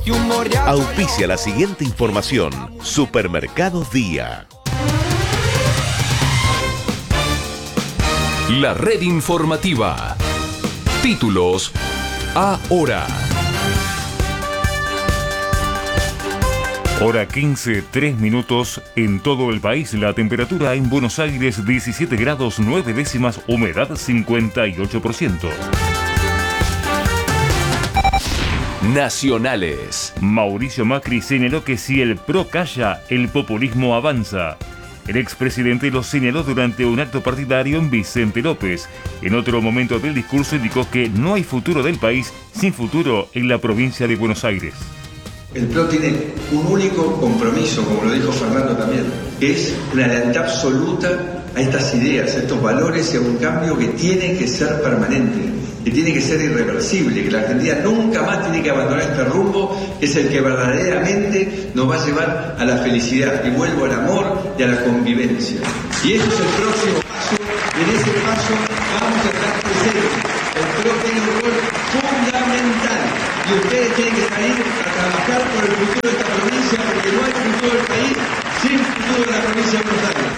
Auspicia la siguiente información. Supermercados Día. La red informativa. Títulos ahora. Hora 15, 3 minutos. En todo el país, la temperatura en Buenos Aires 17 grados 9 décimas, humedad 58%. Nacionales. Mauricio Macri señaló que si el PRO calla, el populismo avanza. El expresidente lo señaló durante un acto partidario en Vicente López. En otro momento del discurso indicó que no hay futuro del país sin futuro en la provincia de Buenos Aires. El PRO tiene un único compromiso, como lo dijo Fernando también, que es la lealtad absoluta a estas ideas, a estos valores y a un cambio que tiene que ser permanente, que tiene que ser irreversible, que la Argentina nunca más tiene que abandonar este rumbo, que es el que verdaderamente nos va a llevar a la felicidad, y vuelvo al amor y a la convivencia. Y eso es el próximo paso, y en ese paso vamos a estar presentes. El PRO tiene un rol fundamental, y ustedes tienen que salir a trabajar por el futuro de esta provincia, porque no hay futuro del país sin futuro de la provincia de Buenos Aires.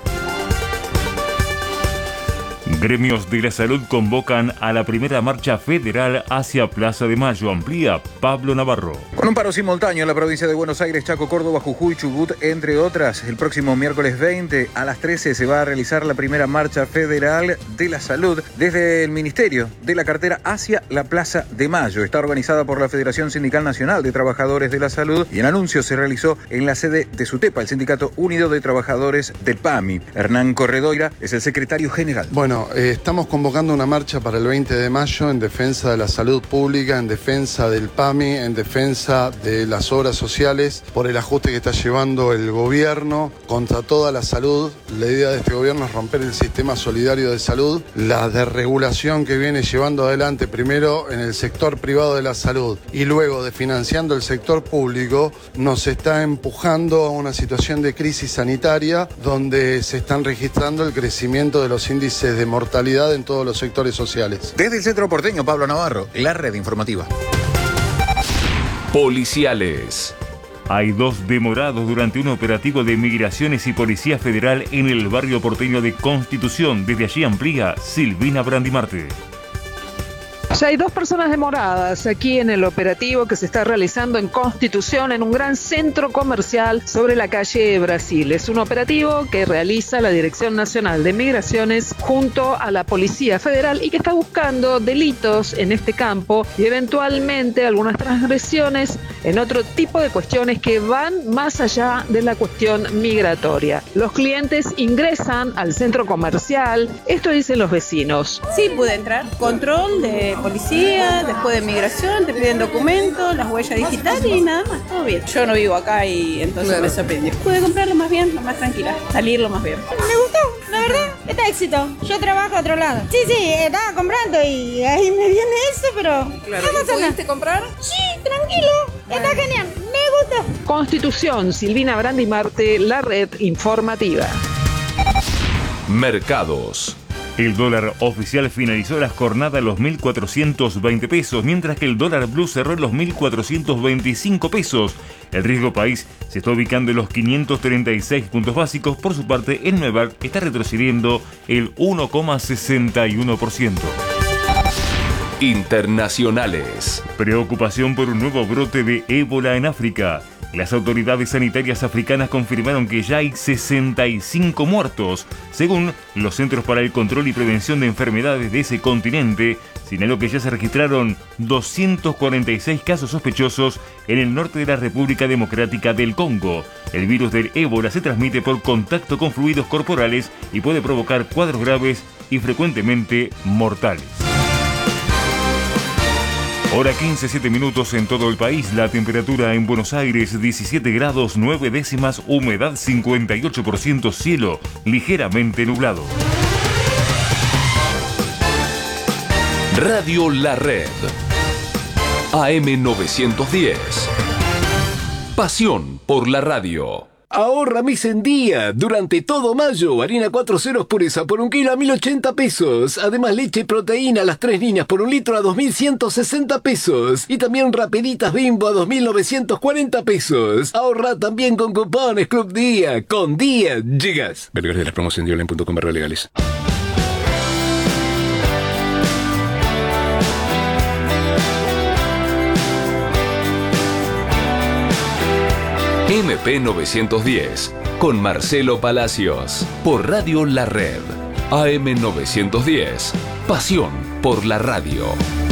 Gremios de la salud convocan a la primera marcha federal hacia Plaza de Mayo. Amplía Pablo Navarro. Con un paro simultáneo en la provincia de Buenos Aires, Chaco, Córdoba, Jujuy, Chubut, entre otras, el próximo miércoles 20 a las 13 se va a realizar la primera marcha federal de la salud desde el Ministerio de la Cartera hacia la Plaza de Mayo. Está organizada por la Federación Sindical Nacional de Trabajadores de la Salud y el anuncio se realizó en la sede de SUTEPA, el Sindicato Unido de Trabajadores del PAMI. Hernán Corredoira es el secretario general. Bueno, estamos convocando una marcha para el 20 de mayo en defensa de la salud pública, en defensa del PAMI, en defensa de las obras sociales, por el ajuste que está llevando el gobierno contra toda la salud. La idea de este gobierno es romper el sistema solidario de salud, la desregulación que viene llevando adelante primero en el sector privado de la salud y luego desfinanciando el sector público, nos está empujando a una situación de crisis sanitaria donde se están registrando el crecimiento de los índices de mortalidad en todos los sectores sociales. Desde el centro porteño, Pablo Navarro, la red informativa. Policiales. Hay 2 demorados durante un operativo de Migraciones y Policía Federal en el barrio porteño de Constitución. Desde allí amplía Silvina Brandimarte. Ya hay 2 personas demoradas aquí en el operativo que se está realizando en Constitución, en un gran centro comercial sobre la calle Brasil. Es un operativo que realiza la Dirección Nacional de Migraciones junto a la Policía Federal y que está buscando delitos en este campo y eventualmente algunas transgresiones en otro tipo de cuestiones que van más allá de la cuestión migratoria. Los clientes ingresan al centro comercial, esto dicen los vecinos. Sí, pude entrar. Control de policía, después de migración, te piden documentos, las huellas digitales y nada más, todo bien. Yo no vivo acá y entonces me sorprendió. Pude comprarlo más bien, lo más tranquila, salirlo más bien. Me gustó, la verdad, está éxito. Yo trabajo a otro lado. Sí, estaba comprando y ahí me viene eso, pero... Claro, ¿y pudiste comprar? Sí, tranquilo, está genial, me gustó. Constitución, Silvina Brandimarte, la red informativa. Mercados. El dólar oficial finalizó la jornada en los 1.420 pesos, mientras que el dólar blue cerró en los 1.425 pesos. El riesgo país se está ubicando en los 536 puntos básicos. Por su parte, el Nuevac está retrocediendo el 1,61%. Internacionales. Preocupación por un nuevo brote de ébola en África. Las autoridades sanitarias africanas confirmaron que ya hay 65 muertos. Según los Centros para el Control y Prevención de Enfermedades de ese continente, señaló que ya se registraron 246 casos sospechosos en el norte de la República Democrática del Congo. El virus del ébola se transmite por contacto con fluidos corporales y puede provocar cuadros graves y frecuentemente mortales. Hora 15, 7 minutos en todo el país. La temperatura en Buenos Aires 17 grados 9 décimas, humedad 58%, cielo ligeramente nublado. Radio La Red. AM 910. Pasión por la radio. Ahorra mes en día. Durante todo mayo, harina 4 ceros pureza por 1 kilo a 1.080 pesos. Además, leche y proteína a las 3 niñas por 1 litro a 2.160 pesos. Y también Rapeditas Bimbo a 2.940 pesos. Ahorra también con cupones Club Día. Con Día llegas. Vergara de las promociones de online.com/legales. MP 910 con Marcelo Palacios por Radio La Red. AM 910. Pasión por la radio.